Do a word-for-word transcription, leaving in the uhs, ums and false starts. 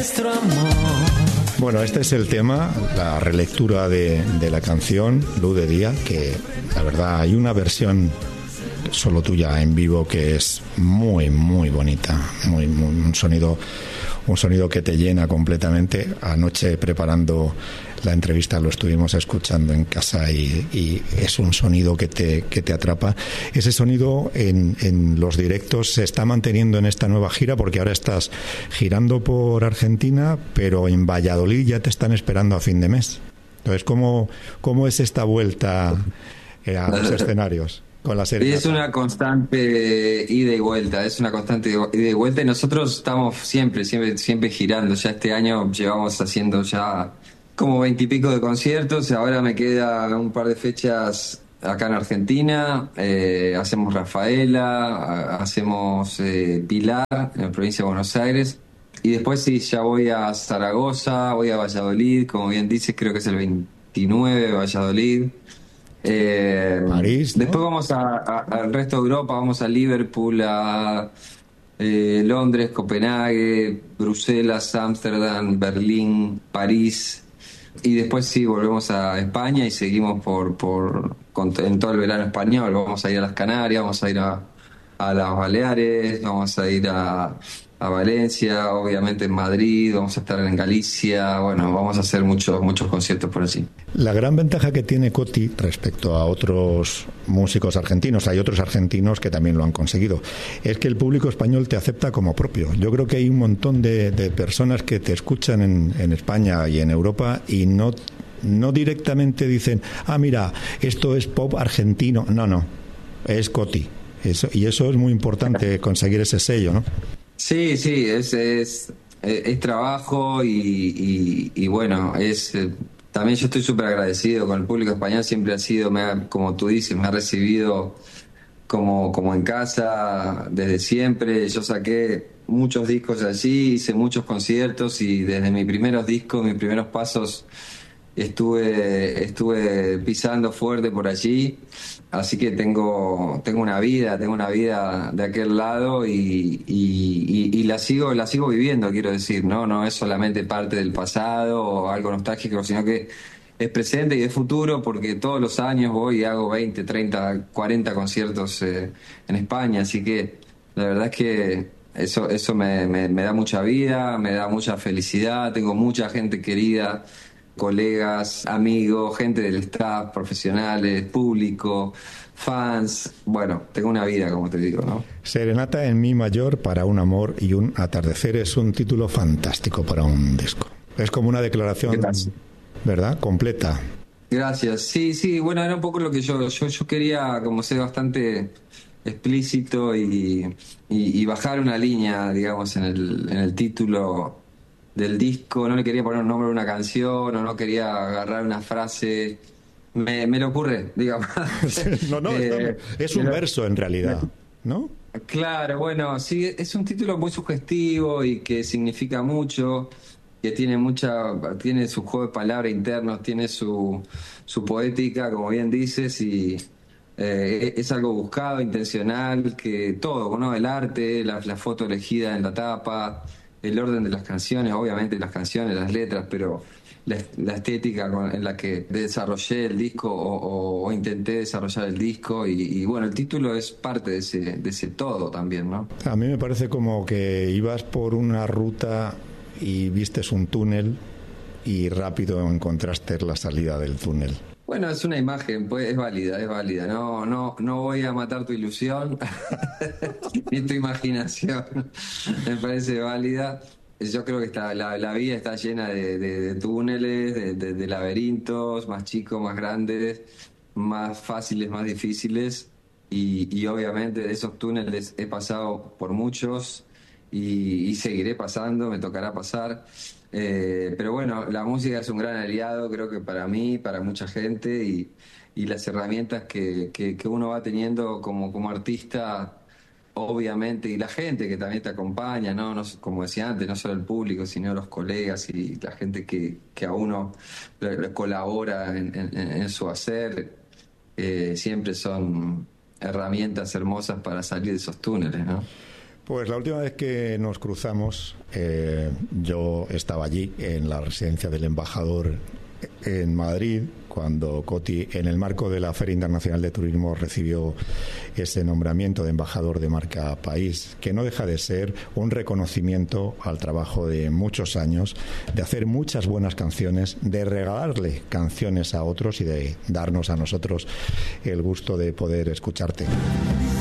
nuestro amor. Bueno, este es el tema, la relectura de, de la canción Luz de Día, que la verdad hay una versión solo tuya en vivo que es muy, muy bonita, muy, muy un sonido, un sonido que te llena completamente. Anoche preparando la entrevista lo estuvimos escuchando en casa y, y es un sonido que te, que te atrapa. Ese sonido en, en los directos se está manteniendo en esta nueva gira, porque ahora estás girando por Argentina, pero en Valladolid ya te están esperando a fin de mes. Entonces, ¿cómo, cómo es esta vuelta eh, a los escenarios? Con la serie. Es una constante ida y vuelta, es una constante ida y vuelta y nosotros estamos siempre, siempre, siempre girando. Ya este año llevamos haciendo ya como veintipico de conciertos, y ahora me queda un par de fechas acá en Argentina. Eh, hacemos Rafaela, hacemos eh, Pilar en la provincia de Buenos Aires, y después sí, ya voy a Zaragoza, voy a Valladolid, como bien dices, creo que es el veintinueve de Valladolid. Eh, París, ¿no? Después vamos a, a- al resto de Europa, vamos a Liverpool, a eh, Londres, Copenhague, Bruselas, Ámsterdam, Berlín, París, y después sí volvemos a España y seguimos por, por con- en todo el verano español. Vamos a ir a las Canarias, vamos a ir a, a las Baleares, vamos a ir a, a Valencia, obviamente en Madrid, vamos a estar en Galicia. Bueno, vamos a hacer muchos muchos conciertos por allí. La gran ventaja que tiene Coti respecto a otros músicos argentinos, hay otros argentinos que también lo han conseguido, es que el público español te acepta como propio. Yo creo que hay un montón de, de personas que te escuchan en, en España y en Europa y no, no directamente dicen, ah, mira, esto es pop argentino. No, no, es Coti. Eso, y eso es muy importante, conseguir ese sello, ¿no? Sí, sí, es, es, es, es trabajo y, y, y bueno, es eh, también yo estoy súper agradecido con el público español. Siempre ha sido, me ha- como tú dices, me ha recibido como, como en casa desde siempre. Yo saqué muchos discos allí, hice muchos conciertos, y desde mis primeros discos, mis primeros pasos, estuve, estuve pisando fuerte por allí. Así que tengo, tengo una vida, tengo una vida de aquel lado, y, y, y- y la sigo, la sigo viviendo, quiero decir, ¿no? No es solamente parte del pasado o algo nostálgico, sino que es presente y es futuro, porque todos los años voy y hago veinte, treinta, cuarenta conciertos eh, en España. Así que la verdad es que eso, eso me, me, me da mucha vida, me da mucha felicidad. Tengo mucha gente querida, colegas, amigos, gente del staff, profesionales, público, fans. Bueno, tengo una vida, como te digo, ¿no? Serenata en Mi mayor para un amor y un atardecer es un título fantástico para un disco. Es como una declaración, Gracias. ¿verdad? Completa. Gracias. Sí, sí, bueno, era un poco lo que yo, yo, yo quería, como ser bastante explícito y, y, y bajar una línea, digamos, en el, en el título del disco. No le quería poner un nombre a una canción, o no quería agarrar una frase. Me, me lo ocurre, digamos. No, no, Eh, es un pero- verso en realidad, ¿no? Claro, bueno, sí, es un título muy sugestivo y que significa mucho, que tiene mucha, tiene su juego de palabras internos, tiene su, su poética, como bien dices, y eh, es algo buscado, intencional, que todo, ¿no? El arte, la, la foto elegida en la tapa, el orden de las canciones, obviamente las canciones, las letras, pero la, la estética con- en la que desarrollé el disco, o, o- o intenté desarrollar el disco, y, y bueno, el título es parte de ese, de ese todo también, ¿no? A mí me parece como que ibas por una ruta y vistes un túnel y rápido encontraste la salida del túnel. Bueno, es una imagen, pues es válida, es válida. No, no, no voy a matar tu ilusión ni tu imaginación. Me parece válida. Yo creo que está, la, la vida está llena de, de- de túneles, de, de- de laberintos, más chicos, más grandes, más fáciles, más difíciles. Y, y obviamente de esos túneles he pasado por muchos, y, y seguiré pasando, me tocará pasar. Eh, pero bueno, la música es un gran aliado, creo que para mí, para mucha gente, y, y las herramientas que, que, que uno va teniendo como, como artista, obviamente, y la gente que también te acompaña, ¿no? No, como decía antes, no solo el público, sino los colegas y la gente que, que a uno le- le colabora en, en- en su hacer, eh, siempre son herramientas hermosas para salir de esos túneles, ¿no? Pues la última vez que nos cruzamos, eh, yo estaba allí en la residencia del embajador en Madrid, cuando Coti, en el marco de la Feria Internacional de Turismo, recibió ese nombramiento de embajador de marca país, que no deja de ser un reconocimiento al trabajo de muchos años, de hacer muchas buenas canciones, de regalarle canciones a otros y de darnos a nosotros el gusto de poder escucharte.